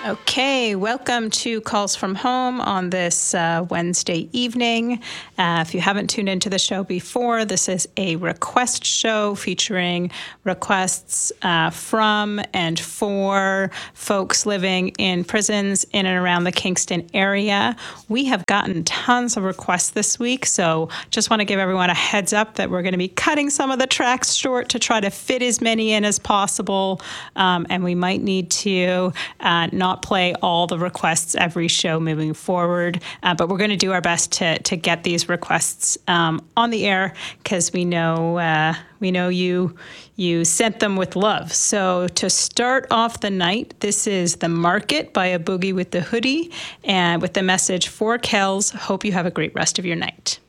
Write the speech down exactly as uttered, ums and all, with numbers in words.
Okay, welcome to Calls from Home on this uh, Wednesday evening. Uh, if you haven't tuned into the show before, this is a request show featuring requests uh, from and for folks living in prisons in and around the Kingston area. We have gotten tons of requests this week, so just want to give everyone a heads up that we're going to be cutting some of the tracks short to try to fit as many in as possible, um, and we might need to uh, not play all the requests every show moving forward, uh, but we're going to do our best to to get these requests um, on the air because we know uh, we know you you sent them with love. So to start off the night, this is The Market by A Boogie with the Hoodie, and with the message for Kells. Hope you have a great rest of your night.